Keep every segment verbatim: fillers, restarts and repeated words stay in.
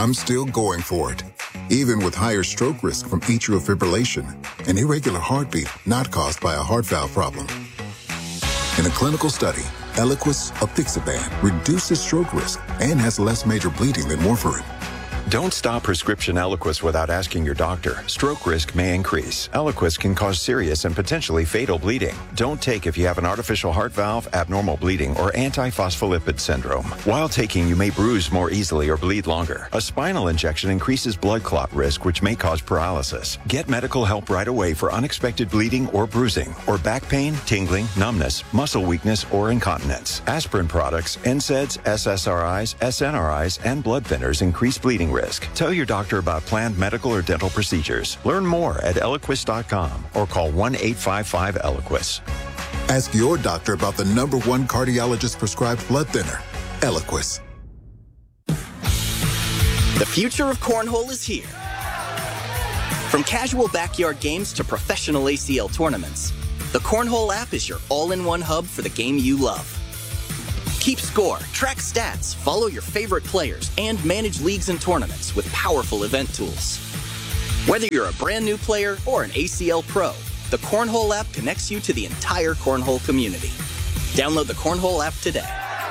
I'm still going for it, even with higher stroke risk from atrial fibrillation, an irregular heartbeat not caused by a heart valve problem. In a clinical study, Eliquis apixaban reduces stroke risk and has less major bleeding than warfarin. Don't stop prescription Eliquis without asking your doctor. Stroke risk may increase. Eliquis can cause serious and potentially fatal bleeding. Don't take if you have an artificial heart valve, abnormal bleeding, or antiphospholipid syndrome. While taking, you may bruise more easily or bleed longer. A spinal injection increases blood clot risk, which may cause paralysis. Get medical help right away for unexpected bleeding or bruising, or back pain, tingling, numbness, muscle weakness, or incontinence. Aspirin products, N SAIDs, S S R Is, S N R Is, and blood thinners increase bleeding risk. Tell your doctor about planned medical or dental procedures. Learn more at Eliquis dot com or call one eight five five Eliquis. Ask your doctor about the number one cardiologist prescribed blood thinner, Eliquis. The future of cornhole is here. From casual backyard games to professional A C L tournaments, the Cornhole app is your all-in-one hub for the game you love. Keep score, track stats, follow your favorite players, and manage leagues and tournaments with powerful event tools. Whether you're a brand new player or an A C L pro, the Cornhole app connects you to the entire Cornhole community. Download the Cornhole app today.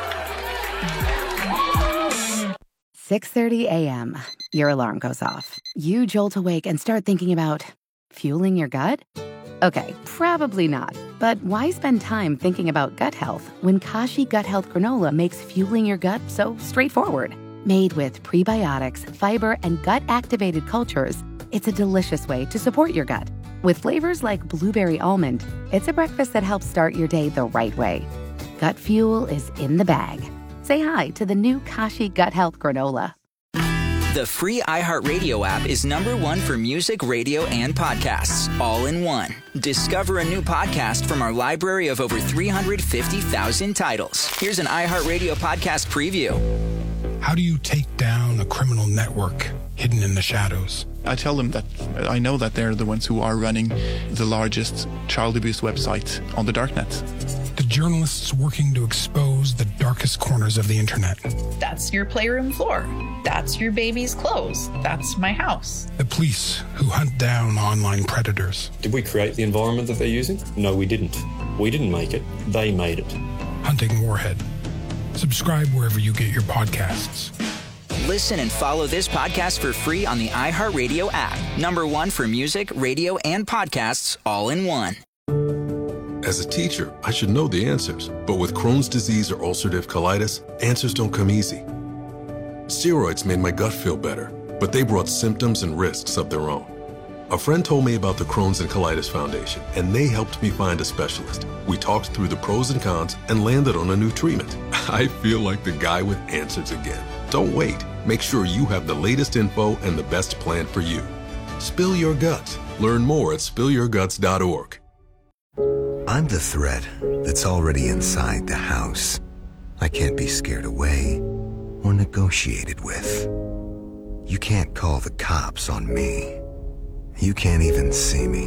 six thirty a.m. Your alarm goes off. You jolt awake and start thinking about fueling your gut? Okay, probably not. But why spend time thinking about gut health when Kashi Gut Health Granola makes fueling your gut so straightforward? Made with prebiotics, fiber, and gut-activated cultures, it's a delicious way to support your gut. With flavors like blueberry almond, it's a breakfast that helps start your day the right way. Gut fuel is in the bag. Say hi to the new Kashi Gut Health Granola. The free iHeartRadio app is number one for music, radio, and podcasts, all in one. Discover a new podcast from our library of over three hundred fifty thousand titles. Here's an iHeartRadio podcast preview. How do you take down a criminal network hidden in the shadows? I tell them that I know that they're the ones who are running the largest child abuse website on the darknet. The journalists working to expose the darkest corners of the internet. That's your playroom floor. That's your baby's clothes. That's my house. The police who hunt down online predators. Did we create the environment that they're using? No, we didn't. We didn't make it. They made it. Hunting Warhead. Subscribe wherever you get your podcasts. Listen and follow this podcast for free on the iHeartRadio app. Number one for music, radio, and podcasts, all in one. As a teacher, I should know the answers. But with Crohn's disease or ulcerative colitis, answers don't come easy. Steroids made my gut feel better, but they brought symptoms and risks of their own. A friend told me about the Crohn's and Colitis Foundation, and they helped me find a specialist. We talked through the pros and cons and landed on a new treatment. I feel like the guy with answers again. Don't wait. Make sure you have the latest info and the best plan for you. Spill your guts. Learn more at spill your guts dot org. I'm the threat that's already inside the house. I can't be scared away or negotiated with. You can't call the cops on me. You can't even see me.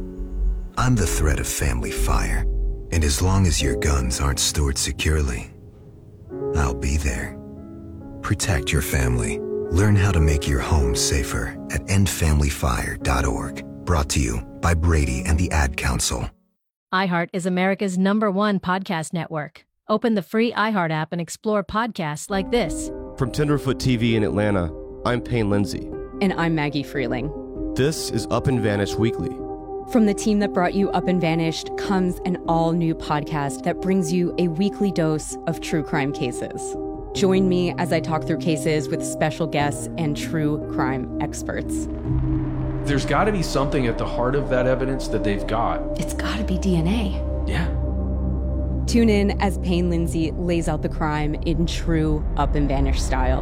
I'm the threat of family fire, and as long as your guns aren't stored securely, I'll be there. Protect your family. Learn how to make your home safer at end family fire dot org. Brought to you by Brady and the Ad Council. iHeart is America's number one podcast network. Open the free iHeart app and explore podcasts like this. From Tenderfoot T V in Atlanta, I'm Payne Lindsay. And I'm Maggie Freeling. This is Up and Vanished Weekly. From the team that brought you Up and Vanished comes an all-new podcast that brings you a weekly dose of true crime cases. Join me as I talk through cases with special guests and true crime experts. There's got to be something at the heart of that evidence that they've got. It's got to be D N A. Yeah. Tune in as Payne Lindsay lays out the crime in true Up and Vanished style.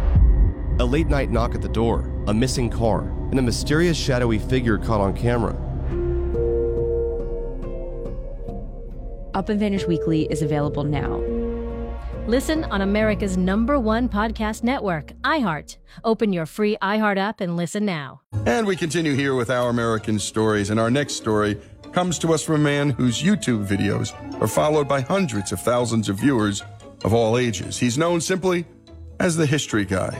A late night knock at the door, a missing car, and a mysterious shadowy figure caught on camera. Up and Vanished Weekly is available now. Listen on America's number one podcast network, iHeart. Open your free iHeart app and listen now. And we continue here with Our American Stories, and our next story comes to us from a man whose YouTube videos are followed by hundreds of thousands of viewers of all ages. He's known simply as the History Guy.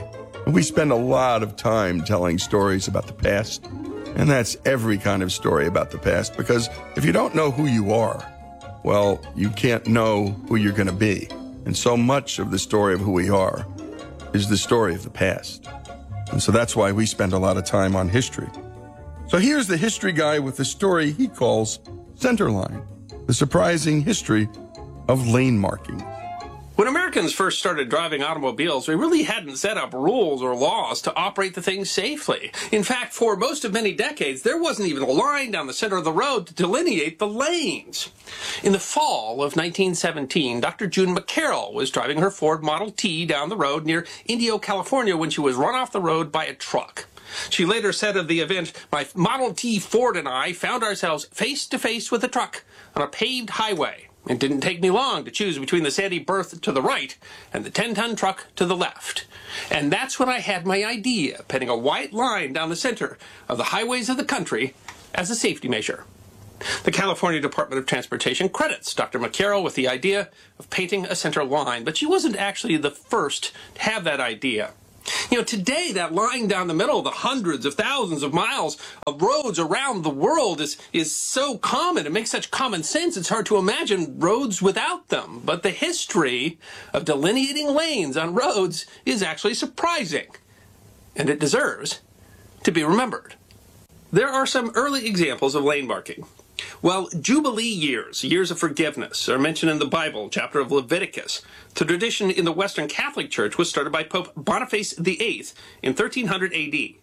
We spend a lot of time telling stories about the past, and that's every kind of story about the past, because if you don't know who you are, well, you can't know who you're going to be. And so much of the story of who we are is the story of the past. And so that's why we spend a lot of time on history. So here's the history guy with the story he calls Centerline, the surprising history of lane marking. When Americans first started driving automobiles, we really hadn't set up rules or laws to operate the thing safely. In fact, for most of many decades, there wasn't even a line down the center of the road to delineate the lanes. In the fall of nineteen seventeen, Doctor June McCarroll was driving her Ford Model T down the road near Indio, California, when she was run off the road by a truck. She later said of the event, "My Model T Ford and I found ourselves face to face with a truck on a paved highway. It didn't take me long to choose between the sandy berth to the right and the ten-ton truck to the left. And that's when I had my idea, painting a white line down the center of the highways of the country as a safety measure." The California Department of Transportation credits Doctor McCarroll with the idea of painting a center line, but she wasn't actually the first to have that idea. You know, today, that line down the middle of the hundreds of thousands of miles of roads around the world is, is so common. It makes such common sense, it's hard to imagine roads without them. But the history of delineating lanes on roads is actually surprising, and it deserves to be remembered. There are some early examples of lane marking. Well, Jubilee years, years of forgiveness, are mentioned in the Bible, chapter of Leviticus. The tradition in the Western Catholic Church was started by Pope Boniface the eighth in thirteen hundred A D.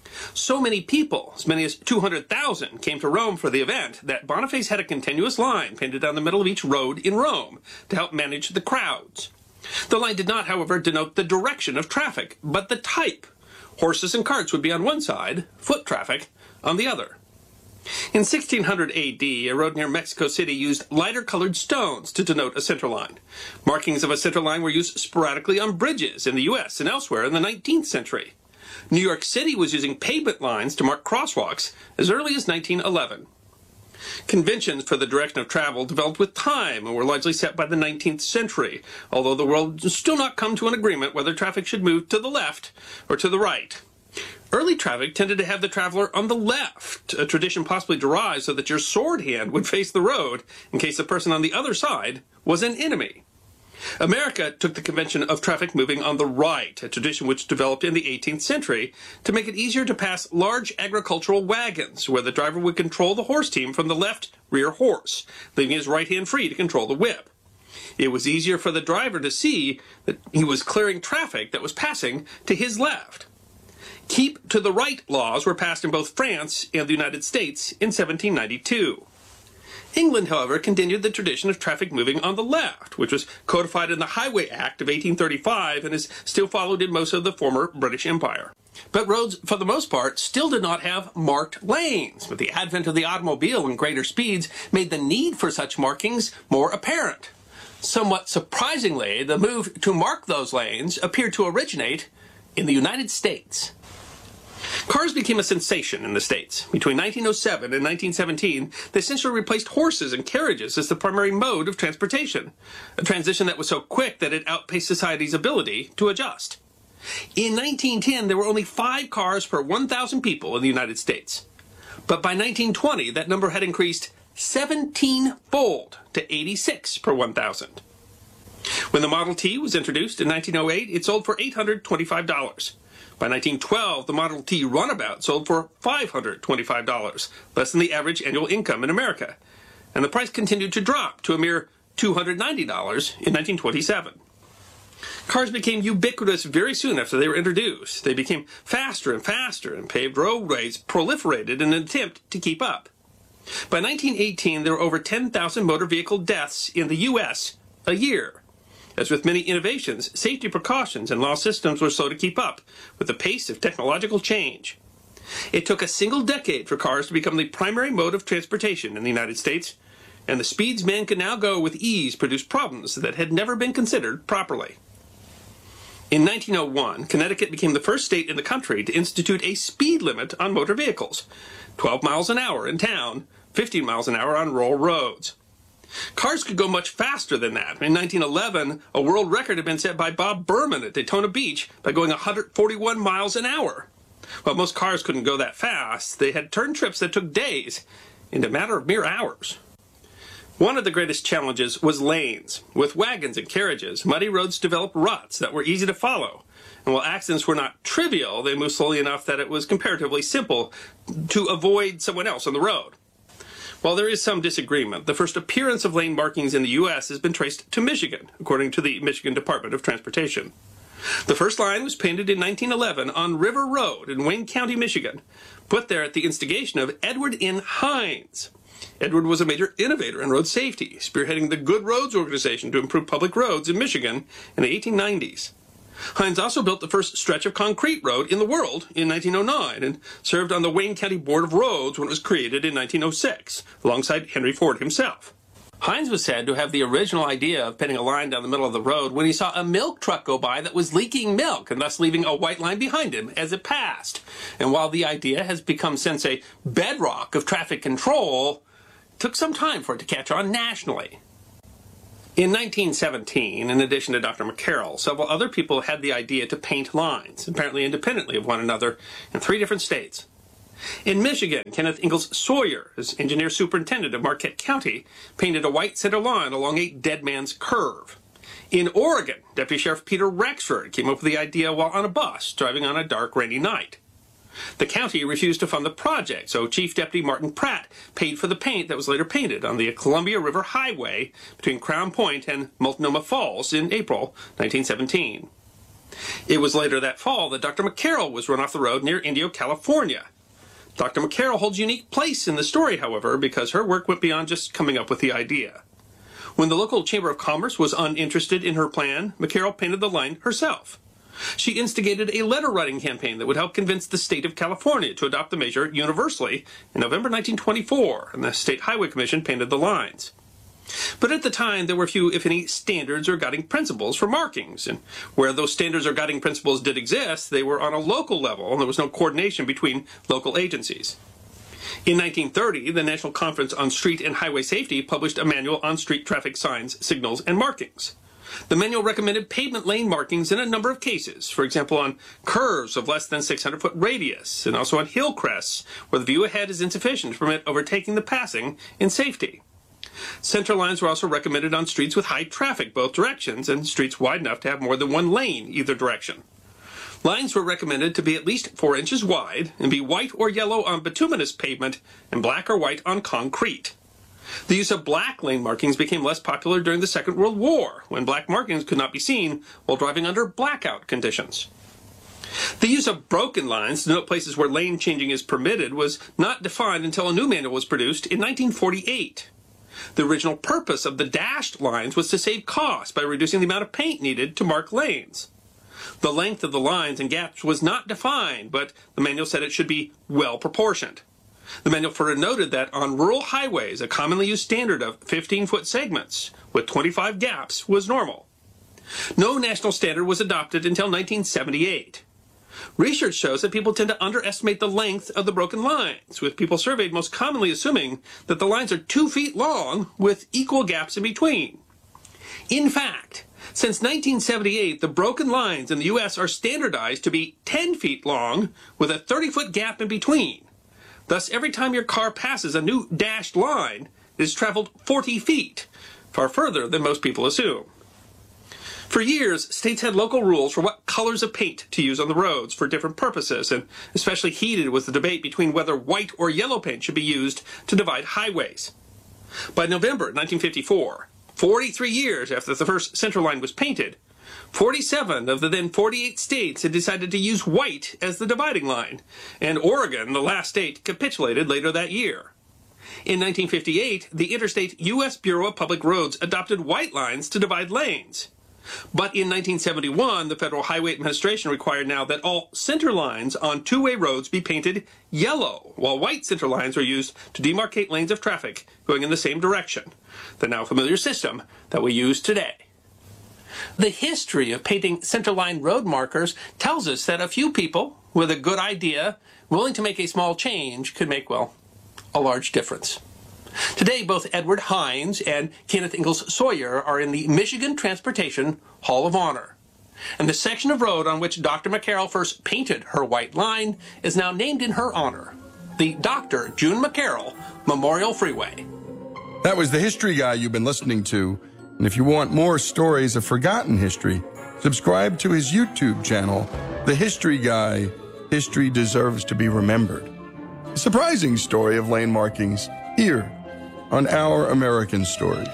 So many people, as many as two hundred thousand, came to Rome for the event that Boniface had a continuous line painted down the middle of each road in Rome to help manage the crowds. The line did not, however, denote the direction of traffic, but the type. Horses and carts would be on one side, foot traffic on the other. In sixteen hundred A D, a road near Mexico City used lighter-colored stones to denote a center line. Markings of a center line were used sporadically on bridges in the U S and elsewhere in the nineteenth century. New York City was using pavement lines to mark crosswalks as early as nineteen eleven. Conventions for the direction of travel developed with time and were largely set by the nineteenth century, although the world has still not come to an agreement whether traffic should move to the left or to the right. Early traffic tended to have the traveler on the left, a tradition possibly derived so that your sword hand would face the road in case the person on the other side was an enemy. America took the convention of traffic moving on the right, a tradition which developed in the eighteenth century to make it easier to pass large agricultural wagons, where the driver would control the horse team from the left rear horse, leaving his right hand free to control the whip. It was easier for the driver to see that he was clearing traffic that was passing to his left. Keep to the right laws were passed in both France and the United States in seventeen ninety-two. England, however, continued the tradition of traffic moving on the left, which was codified in the Highway Act of eighteen thirty-five and is still followed in most of the former British Empire. But roads, for the most part, still did not have marked lanes, but the advent of the automobile and greater speeds made the need for such markings more apparent. Somewhat surprisingly, the move to mark those lanes appeared to originate in the United States. Cars became a sensation in the States. Between nineteen oh seven and nineteen seventeen, they essentially replaced horses and carriages as the primary mode of transportation, a transition that was so quick that it outpaced society's ability to adjust. In nineteen ten, there were only five cars per one thousand people in the United States. But by nineteen twenty, that number had increased seventeen-fold to eighty-six per one thousand. When the Model T was introduced in nineteen oh eight, it sold for eight hundred twenty-five dollars. By nineteen twelve, the Model T Runabout sold for five hundred twenty-five dollars, less than the average annual income in America. And the price continued to drop to a mere two hundred ninety dollars in nineteen twenty-seven. Cars became ubiquitous very soon after they were introduced. They became faster and faster, and paved roadways proliferated in an attempt to keep up. By nineteen eighteen, there were over ten thousand motor vehicle deaths in the U S a year. As with many innovations, safety precautions and law systems were slow to keep up with the pace of technological change. It took a single decade for cars to become the primary mode of transportation in the United States, and the speeds men could now go with ease produced problems that had never been considered properly. In nineteen oh one, Connecticut became the first state in the country to institute a speed limit on motor vehicles, twelve miles an hour in town, fifteen miles an hour on rural roads. Cars could go much faster than that. In nineteen eleven, a world record had been set by Bob Berman at Daytona Beach by going one hundred forty-one miles an hour. Well, most cars couldn't go that fast. They had turn trips that took days into a matter of mere hours. One of the greatest challenges was lanes. With wagons and carriages, muddy roads developed ruts that were easy to follow. And while accidents were not trivial, they moved slowly enough that it was comparatively simple to avoid someone else on the road. While there is some disagreement, the first appearance of lane markings in the U S has been traced to Michigan, according to the Michigan Department of Transportation. The first line was painted in nineteen eleven on River Road in Wayne County, Michigan, put there at the instigation of Edward N. Hines. Edward was a major innovator in road safety, spearheading the Good Roads organization to improve public roads in Michigan in the eighteen nineties. Hines also built the first stretch of concrete road in the world in nineteen oh nine and served on the Wayne County Board of Roads when it was created in nineteen oh six, alongside Henry Ford himself. Hines was said to have the original idea of painting a line down the middle of the road when he saw a milk truck go by that was leaking milk and thus leaving a white line behind him as it passed. And while the idea has become since a bedrock of traffic control, it took some time for it to catch on nationally. In nineteen seventeen, in addition to Doctor McCarroll, several other people had the idea to paint lines, apparently independently of one another, in three different states. In Michigan, Kenneth Ingalls Sawyer, as engineer superintendent of Marquette County, painted a white center line along a dead man's curve. In Oregon, Deputy Sheriff Peter Rexford came up with the idea while on a bus, driving on a dark, rainy night. The county refused to fund the project, so Chief Deputy Martin Pratt paid for the paint that was later painted on the Columbia River Highway between Crown Point and Multnomah Falls in April nineteen seventeen. It was later that fall that Doctor McCarroll was run off the road near Indio, California. Doctor McCarroll holds a unique place in the story, however, because her work went beyond just coming up with the idea. When the local Chamber of Commerce was uninterested in her plan, McCarroll painted the line herself. She instigated a letter-writing campaign that would help convince the state of California to adopt the measure universally in November nineteen twenty-four, and the State Highway Commission painted the lines. But at the time, there were few, if any, standards or guiding principles for markings, and where those standards or guiding principles did exist, they were on a local level, and there was no coordination between local agencies. In nineteen thirty, the National Conference on Street and Highway Safety published a manual on street traffic signs, signals, and markings. The manual recommended pavement lane markings in a number of cases, for example on curves of less than six hundred foot radius, and also on hill crests, where the view ahead is insufficient to permit overtaking the passing in safety. Center lines were also recommended on streets with high traffic both directions, and streets wide enough to have more than one lane either direction. Lines were recommended to be at least four inches wide, and be white or yellow on bituminous pavement, and black or white on concrete. The use of black lane markings became less popular during the Second World War, when black markings could not be seen while driving under blackout conditions. The use of broken lines to note places where lane changing is permitted was not defined until a new manual was produced in nineteen forty-eight. The original purpose of the dashed lines was to save costs by reducing the amount of paint needed to mark lanes. The length of the lines and gaps was not defined, but the manual said it should be well proportioned. The manual further noted that on rural highways, a commonly used standard of fifteen foot segments with twenty-five gaps was normal. No national standard was adopted until nineteen seventy-eight. Research shows that people tend to underestimate the length of the broken lines, with people surveyed most commonly assuming that the lines are two feet long with equal gaps in between. In fact, since nineteen seventy-eight, the broken lines in the U S are standardized to be ten feet long with a thirty foot gap in between. Thus, every time your car passes a new dashed line, it has traveled forty feet, far further than most people assume. For years, states had local rules for what colors of paint to use on the roads for different purposes, and especially heated was the debate between whether white or yellow paint should be used to divide highways. By November nineteen fifty-four, forty-three years after the first center line was painted, forty-seven of the then forty-eight states had decided to use white as the dividing line, and Oregon, the last state, capitulated later that year. In nineteen fifty-eight, the Interstate U S Bureau of Public Roads adopted white lines to divide lanes. But in nineteen seventy-one, the Federal Highway Administration required now that all center lines on two-way roads be painted yellow, while white center lines are used to demarcate lanes of traffic going in the same direction, the now familiar system that we use today. The history of painting centerline road markers tells us that a few people with a good idea, willing to make a small change, could make, well, a large difference. Today, both Edward Hines and Kenneth Ingalls Sawyer are in the Michigan Transportation Hall of Honor. And the section of road on which Doctor McCarroll first painted her white line is now named in her honor, the Doctor June McCarroll Memorial Freeway. That was the History Guy you've been listening to. And if you want more stories of forgotten history, subscribe to his YouTube channel, The History Guy, History Deserves to be Remembered. A surprising story of lane markings here on Our American Stories.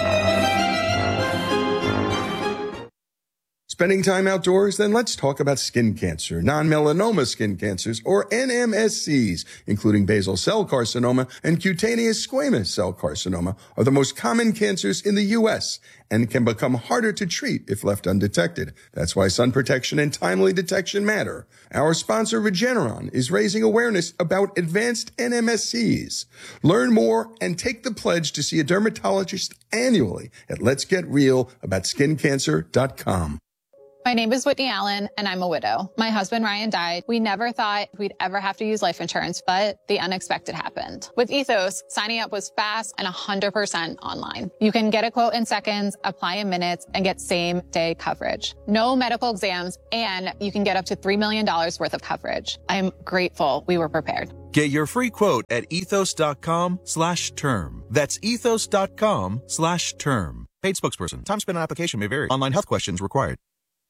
Spending time outdoors? Then let's talk about skin cancer. Non-melanoma skin cancers, or N M S Cs, including basal cell carcinoma and cutaneous squamous cell carcinoma, are the most common cancers in the U S and can become harder to treat if left undetected. That's why sun protection and timely detection matter. Our sponsor, Regeneron, is raising awareness about advanced N M S Cs. Learn more and take the pledge to see a dermatologist annually at lets get real about skin cancer dot com. My name is Whitney Allen, and I'm a widow. My husband, Ryan, died. We never thought we'd ever have to use life insurance, but the unexpected happened. With Ethos, signing up was fast and one hundred percent online. You can get a quote in seconds, apply in minutes, and get same-day coverage. No medical exams, and you can get up to three million dollars worth of coverage. I'm grateful we were prepared. Get your free quote at ethos.com slash term. That's ethos.com slash term. Paid spokesperson. Time spent on application may vary. Online health questions required.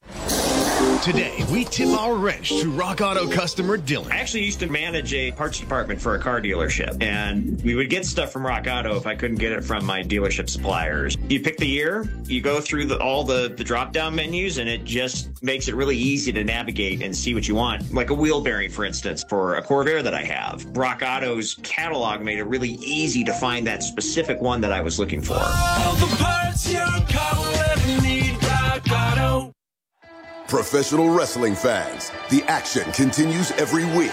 Today, we tip our wrench to Rock Auto customer Dylan. I actually used to manage a parts department for a car dealership, and we would get stuff from Rock Auto if I couldn't get it from my dealership suppliers. You pick the year, you go through the, all the, the drop-down menus, and it just makes it really easy to navigate and see what you want. Like a wheel bearing, for instance, for a Corvair that I have. Rock Auto's catalog made it really easy to find that specific one that I was looking for. All the parts your car will ever need, Rock Auto. Professional wrestling fans, the action continues every week.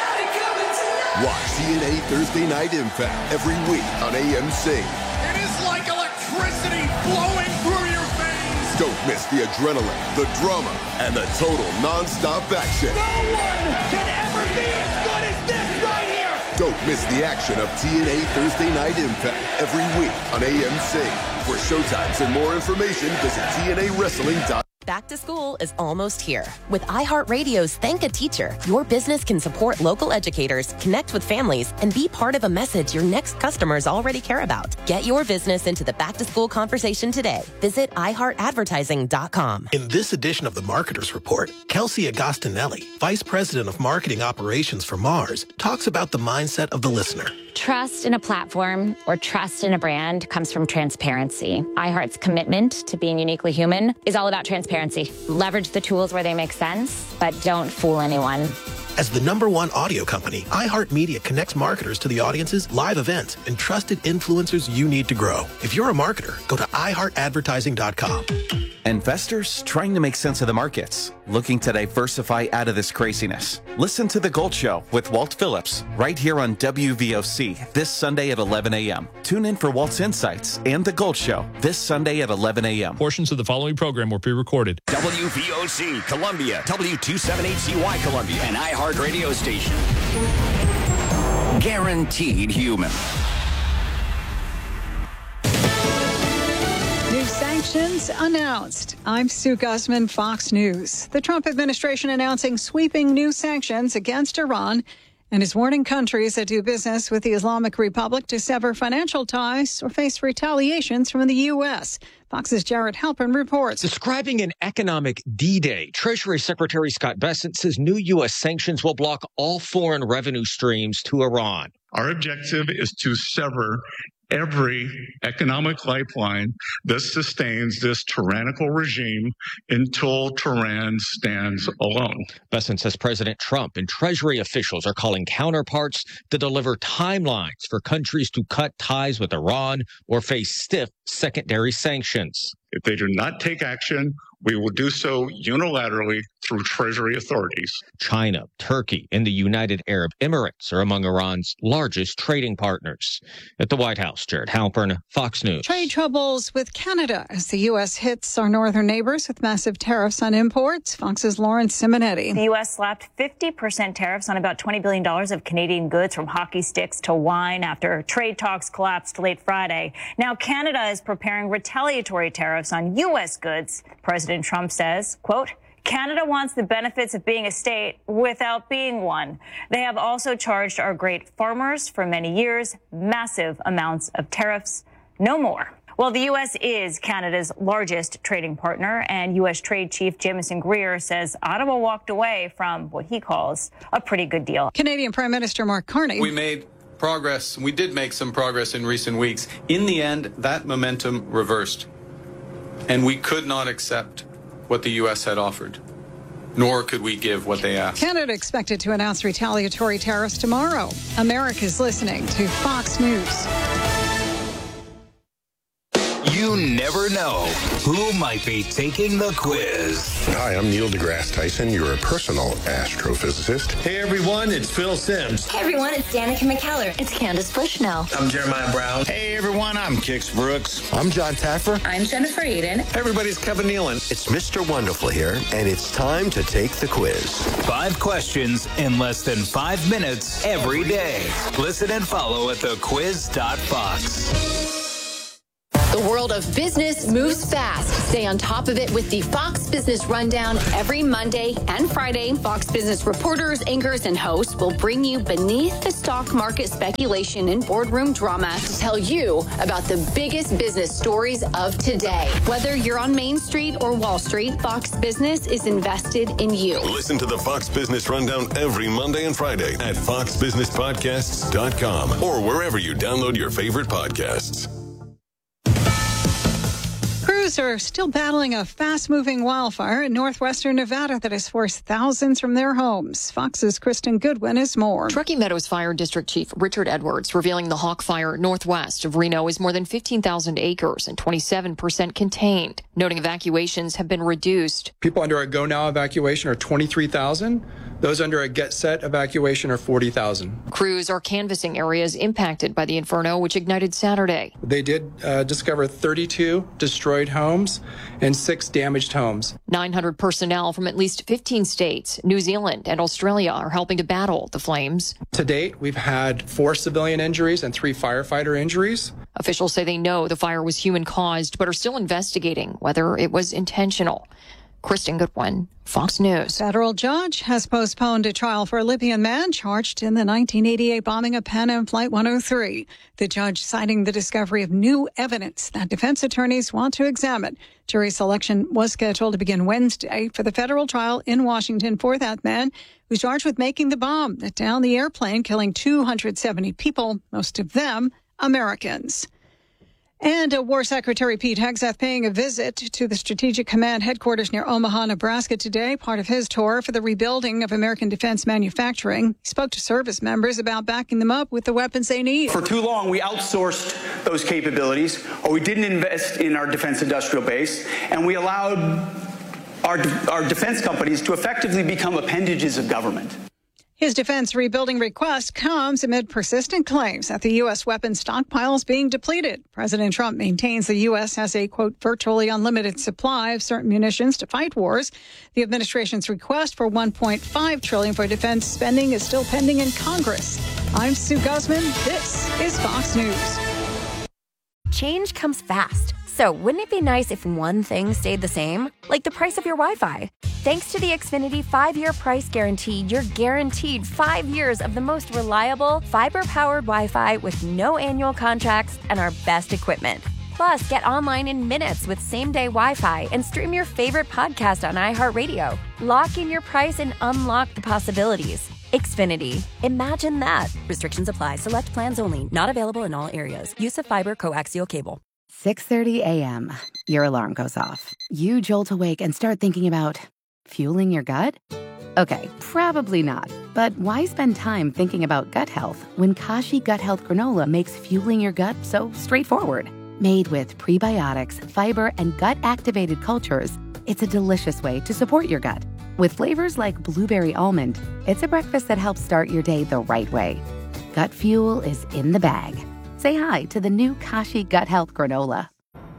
Watch T N A Thursday Night Impact every week on A M C. It is like electricity flowing through your veins. Don't miss the adrenaline, the drama, and the total non-stop action. No one can ever be as good as this right here. Don't miss the action of T N A Thursday Night Impact every week on A M C. For showtimes and more information, visit T N A wrestling dot com. Back to school is almost here. With iHeartRadio's Thank a Teacher, your business can support local educators, connect with families, and be part of a message your next customers already care about. Get your business into the back-to-school conversation today. Visit i heart advertising dot com. In this edition of the Marketers Report, Kelsey Agostinelli, Vice President of Marketing Operations for Mars, talks about the mindset of the listener. Trust in a platform or trust in a brand comes from transparency. iHeart's commitment to being uniquely human is all about transparency. Leverage the tools where they make sense, but don't fool anyone. As the number one audio company, iHeartMedia connects marketers to the audiences, live events, and trusted influencers you need to grow. If you're a marketer, go to i heart advertising dot com. Investors trying to make sense of the markets, looking to diversify out of this craziness. Listen to The Gold Show with Walt Phillips right here on W V O C this Sunday at eleven a.m. Tune in for Walt's Insights and The Gold Show this Sunday at eleven a.m. Portions of the following program were pre-recorded. W V O C Columbia, W two seventy-eight C Y Columbia, an iHeart radio station. Guaranteed human. New sanctions announced. I'm Sue Guzman, Fox News. The Trump administration announcing sweeping new sanctions against Iran and is warning countries that do business with the Islamic Republic to sever financial ties or face retaliations from the U S. Fox's Jared Halpern reports. Describing an economic D-Day, Treasury Secretary Scott Bessent says new U S sanctions will block all foreign revenue streams to Iran. Our objective is to sever every economic lifeline that sustains this tyrannical regime until Tehran stands alone. Bessent says President Trump and Treasury officials are calling counterparts to deliver timelines for countries to cut ties with Iran or face stiff secondary sanctions. If they do not take action, we will do so unilaterally through Treasury authorities. China, Turkey, and the United Arab Emirates are among Iran's largest trading partners. At the White House, Jared Halpern, Fox News. Trade troubles with Canada as the U S hits our northern neighbors with massive tariffs on imports. Fox's Lawrence Simonetti. The U S slapped fifty percent tariffs on about twenty billion dollars of Canadian goods, from hockey sticks to wine, after trade talks collapsed late Friday. Now Canada is preparing retaliatory tariffs on U S goods. President Trump says, quote, Canada wants the benefits of being a state without being one. They have also charged our great farmers for many years massive amounts of tariffs. No more. Well, the U S is Canada's largest trading partner, and U S Trade Chief Jamieson Greer says Ottawa walked away from what he calls a pretty good deal. Canadian Prime Minister Mark Carney. We made progress. We did make some progress in recent weeks. In the end, that momentum reversed, and we could not accept what the U S had offered, nor could we give what they asked. Canada expected to announce retaliatory tariffs tomorrow. America's listening to Fox News. You never know who might be taking the quiz. Hi, I'm Neil deGrasse Tyson, your personal astrophysicist. Hey everyone, it's Phil Sims. Hey everyone, it's Danica McKellar. It's Candace Bushnell. I'm Jeremiah Brown. Hey everyone, I'm Kix Brooks. I'm John Taffer. I'm Jennifer Eden. Hey everybody, it's Kevin Nealon. It's Mister Wonderful here, and it's time to take the quiz. Five questions in less than five minutes every day. Listen and follow at the quiz dot fox. The world of business moves fast. Stay on top of it with the Fox Business Rundown every Monday and Friday. Fox Business reporters, anchors, and hosts will bring you beneath the stock market speculation and boardroom drama to tell you about the biggest business stories of today. Whether you're on Main Street or Wall Street, Fox Business is invested in you. Listen to the Fox Business Rundown every Monday and Friday at fox business podcasts dot com or wherever you download your favorite podcasts. Crews are still battling a fast-moving wildfire in northwestern Nevada that has forced thousands from their homes. Fox's Kristen Goodwin is more. Truckee Meadows Fire District Chief Richard Edwards revealing the Hawk Fire northwest of Reno is more than fifteen thousand acres and twenty-seven percent contained, noting evacuations have been reduced. People under a Go Now evacuation are twenty-three thousand. Those under a Get Set evacuation are forty thousand. Crews are canvassing areas impacted by the inferno, which ignited Saturday. They did uh, discover thirty-two destroyed homes and six damaged homes. nine hundred personnel from at least fifteen states, New Zealand, and Australia are helping to battle the flames. To date, we've had four civilian injuries and three firefighter injuries. Officials say they know the fire was human-caused, but are still investigating whether it was intentional. Kristen Goodwin, Fox News. Federal judge has postponed a trial for a Libyan man charged in the nineteen eighty-eight bombing of Pan Am Flight one oh three. The judge citing the discovery of new evidence that defense attorneys want to examine. Jury selection was scheduled to begin Wednesday for the federal trial in Washington for that man who's charged with making the bomb that downed the airplane, killing two hundred seventy people, most of them Americans. And uh, War Secretary Pete Hegseth paying a visit to the Strategic Command headquarters near Omaha, Nebraska today, part of his tour for the rebuilding of American defense manufacturing. He spoke to service members about backing them up with the weapons they need. For too long, we outsourced those capabilities, or we didn't invest in our defense industrial base, and we allowed our, our defense companies to effectively become appendages of government. His defense rebuilding request comes amid persistent claims that the U S weapons stockpile is being depleted. President Trump maintains the U S has a, quote, virtually unlimited supply of certain munitions to fight wars. The administration's request for one point five trillion dollars for defense spending is still pending in Congress. I'm Sue Guzman. This is Fox News. Change comes fast. So wouldn't it be nice if one thing stayed the same? Like the price of your Wi-Fi. Thanks to the Xfinity five-year price guarantee, you're guaranteed five years of the most reliable, fiber-powered Wi-Fi with no annual contracts and our best equipment. Plus, get online in minutes with same-day Wi-Fi and stream your favorite podcast on iHeartRadio. Lock in your price and unlock the possibilities. Xfinity. Imagine that. Restrictions apply. Select plans only. Not available in all areas. Use of fiber coaxial cable. six thirty a.m. Your alarm goes off. You jolt awake and start thinking about fueling your gut? Okay, probably not. But why spend time thinking about gut health when Kashi Gut Health Granola makes fueling your gut so straightforward? Made with prebiotics, fiber, and gut-activated cultures, it's a delicious way to support your gut. With flavors like blueberry almond, it's a breakfast that helps start your day the right way. Gut Fuel is in the bag. Say hi to the new Kashi Gut Health Granola.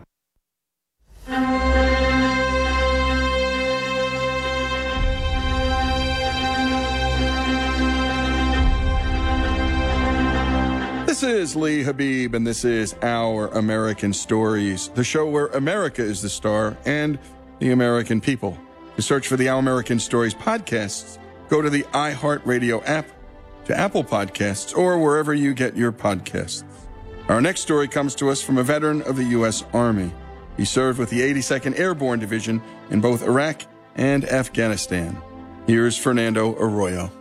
This is Lee Habib, and this is Our American Stories, the show where America is the star and the American people. To search for the Our American Stories podcasts, go to the iHeartRadio app, to Apple Podcasts, or wherever you get your podcasts. Our next story comes to us from a veteran of the U S Army. He served with the eighty-second Airborne Division in both Iraq and Afghanistan. Here's Fernando Arroyo.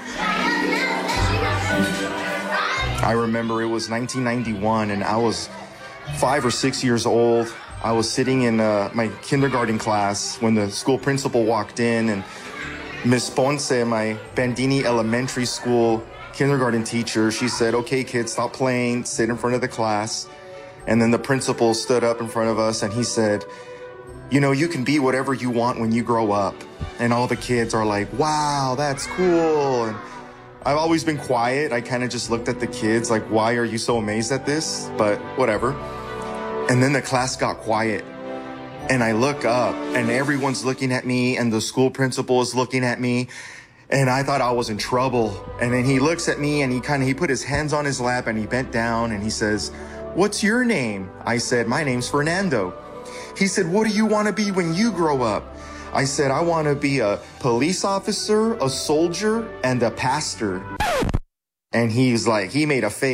I remember it was nineteen ninety-one, and I was five or six years old. I was sitting in uh, my kindergarten class when the school principal walked in, and Miss Ponce, my Bandini Elementary School kindergarten teacher, she said, "Okay, kids, stop playing, sit in front of the class." And then the principal stood up in front of us and he said, "You know, you can be whatever you want when you grow up." And all the kids are like, "Wow, that's cool." And I've always been quiet. I kind of just looked at the kids like, "Why are you so amazed at this?" But whatever. And then the class got quiet. And I look up and everyone's looking at me and the school principal is looking at me. And I thought I was in trouble. And then he looks at me and he kind of, he put his hands on his lap and he bent down and he says, "What's your name?" I said, "My name's Fernando." He said, "What do you want to be when you grow up?" I said, "I want to be a police officer, a soldier, and a pastor." And he's like, he made a face.